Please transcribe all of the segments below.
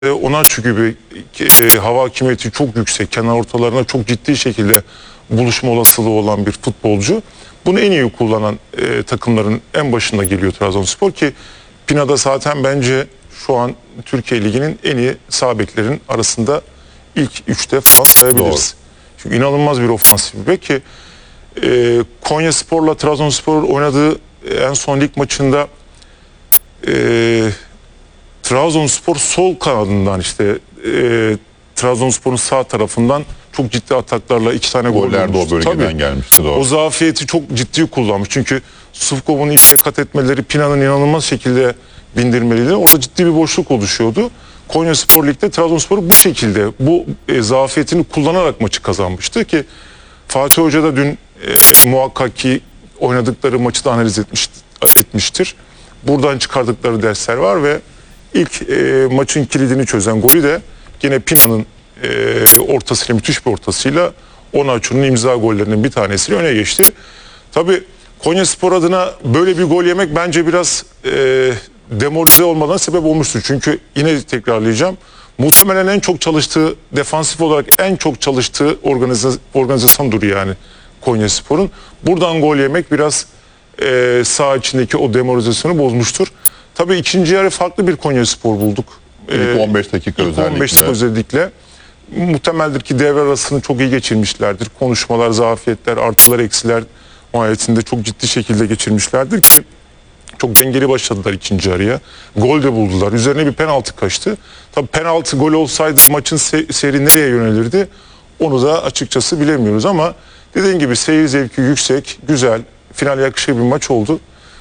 Onaçu gibi hava hakimiyeti çok yüksek, kenar ortalarına çok ciddi şekilde buluşma olasılığı olan bir futbolcu. Bunu en iyi kullanan takımların en başında geliyor Trabzonspor ki Pina'da zaten bence şu an Türkiye Ligi'nin en iyi sağ beklerin arasında ilk 3'te falan sayabiliriz. Çünkü inanılmaz bir ofansif bir bek ki Konyaspor'la Trabzonspor oynadığı en son lig maçında Trabzonspor sol kanadından Trabzonspor'un sağ tarafından çok ciddi ataklarla 2 tane goller de o bölgeden Tabii, gelmişti. Doğru. O zafiyeti çok ciddi kullanmış. Çünkü Sufkov'un içe kat etmeleri Pina'nın inanılmaz şekilde bindirmeleriyle orada ciddi bir boşluk oluşuyordu. Konyaspor Lig'de Trabzonspor bu şekilde bu zafiyetini kullanarak maçı kazanmıştı ki Fatih Hoca da dün muhakkak ki oynadıkları maçı da analiz etmiştir. Buradan çıkardıkları dersler var ve ilk maçın kilidini çözen golü de yine Pina'nın ortasıyla, müthiş bir ortasıyla Onaçu'nun imza gollerinin bir tanesiyle öne geçti. Tabii Konyaspor adına böyle bir gol yemek bence biraz demoralize olmadan sebep olmuştur. Çünkü yine tekrarlayacağım. Muhtemelen en çok çalıştığı, defansif olarak en çok çalıştığı organizasyondur yani Konyaspor'un. Buradan gol yemek biraz saha içindeki o demoralizasyonu bozmuştur. Tabii ikinci yarı farklı bir Konyaspor bulduk. İlk 15 dakika özellikle. 15 dakika özellikle. Muhtemeldir ki devre arasını çok iyi geçirmişlerdir. Konuşmalar, zafiyetler, artılar, eksiler mahiyetinde çok ciddi şekilde geçirmişlerdir ki çok dengeli başladılar ikinci yarıya. Gol de buldular. Üzerine bir penaltı kaçtı. Tabii penaltı gol olsaydı maçın seyri nereye yönelirdi? Onu da açıkçası bilemiyoruz ama dediğim gibi seyir zevki yüksek, güzel, finale yakışır bir maç oldu.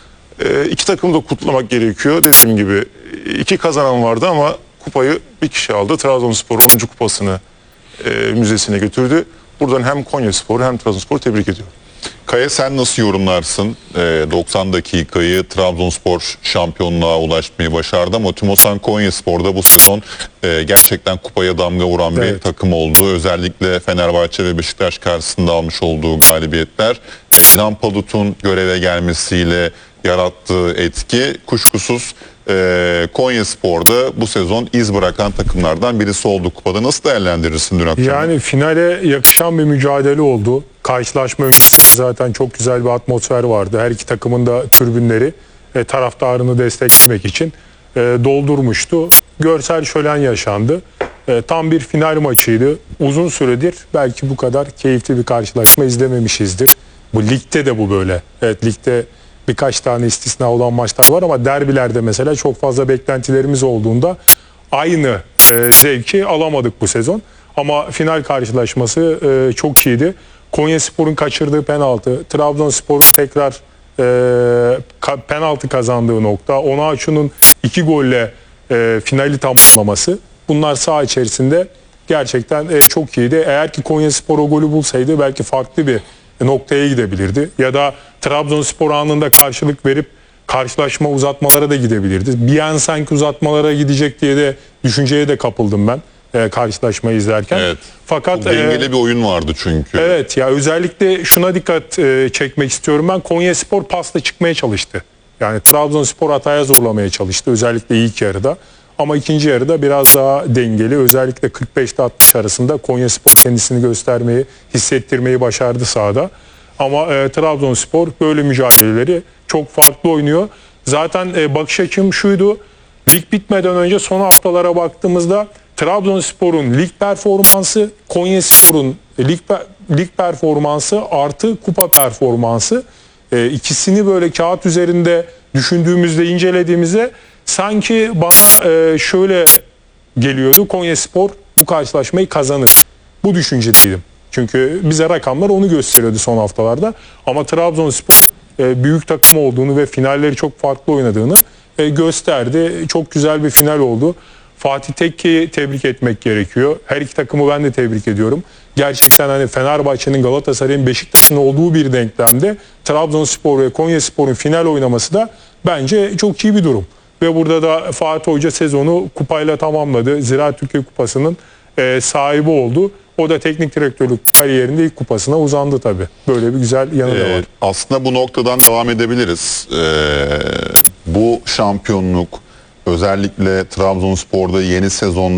İki takımı da kutlamak gerekiyor. Dediğim gibi 2 kazanan vardı ama kupayı bir kişi aldı. Trabzonspor 10. kupasını müzesine götürdü. Buradan hem Konyaspor hem Trabzonspor tebrik ediyorum. Kaya, sen nasıl yorumlarsın? 90 dakikayı Trabzonspor şampiyonluğa ulaşmayı başardı ama Tümosan Konyaspor'da bu sezon gerçekten kupaya damga vuran bir takım oldu. Özellikle Fenerbahçe ve Beşiktaş karşısında almış olduğu galibiyetler, İlhan Palut'un göreve gelmesiyle yarattığı etki kuşkusuz Konyaspor'da bu sezon iz bırakan takımlardan birisi oldu kupada. Nasıl değerlendirirsin dün akşam? Yani finale yakışan bir mücadele oldu. Karşılaşma öncesinde zaten çok güzel bir atmosfer vardı. Her iki takımın da tribünleri taraftarını desteklemek için doldurmuştu. Görsel şölen yaşandı. Tam bir final maçıydı. Uzun süredir belki bu kadar keyifli bir karşılaşma izlememişizdir. Bu ligde de bu böyle. Evet, ligde birkaç tane istisna olan maçlar var ama derbilerde mesela çok fazla beklentilerimiz olduğunda aynı zevki alamadık bu sezon. Ama final karşılaşması çok iyiydi. Konyaspor'un kaçırdığı penaltı, Trabzonspor'un tekrar penaltı kazandığı nokta, Onaçu'nun 2 golle finali tamamlaması. Bunlar saha içerisinde gerçekten çok iyiydi. Eğer ki Konyaspor o golü bulsaydı belki farklı bir noktaya gidebilirdi. Ya da Trabzonspor anında karşılık verip karşılaşma uzatmalara da gidebilirdi. Bir an sanki uzatmalara gidecek diye de düşünceye de kapıldım ben karşılaşmayı izlerken. Evet. Fakat dengeli bir oyun vardı çünkü. Evet ya, özellikle şuna dikkat çekmek istiyorum ben. Konyaspor pasla çıkmaya çalıştı. Yani Trabzonspor hataya zorlamaya çalıştı özellikle ilk yarıda. Ama ikinci yarıda biraz daha dengeli. Özellikle 45'te 60 arasında Konyaspor kendisini göstermeyi, hissettirmeyi başardı sahada. Ama Trabzonspor böyle mücadeleleri çok farklı oynuyor. Zaten bakış açım şuydu. Lig bitmeden önce son haftalara baktığımızda Trabzonspor'un lig performansı, Konyaspor'un lig performansı artı kupa performansı, ikisini böyle kağıt üzerinde düşündüğümüzde, incelediğimizde sanki bana şöyle geliyordu: Konyaspor bu karşılaşmayı kazanır. Bu düşüncedeydim. Çünkü bize rakamlar onu gösteriyordu son haftalarda. Ama Trabzonspor büyük takım olduğunu ve finalleri çok farklı oynadığını gösterdi. Çok güzel bir final oldu. Fatih Tekke'yi tebrik etmek gerekiyor. Her iki takımı ben de tebrik ediyorum. Gerçekten hani Fenerbahçe'nin, Galatasaray'ın, Beşiktaş'ın olduğu bir denklemde Trabzonspor ve Konyaspor'un final oynaması da bence çok iyi bir durum. Ve burada da Fatih Hoca sezonu kupayla tamamladı. Ziraat Türkiye Kupası'nın sahibi oldu. O da teknik direktörlük kariyerinde ilk kupasına uzandı tabii. Böyle bir güzel yanı da var. Aslında bu noktadan devam edebiliriz. Bu şampiyonluk özellikle Trabzonspor'da yeni sezonda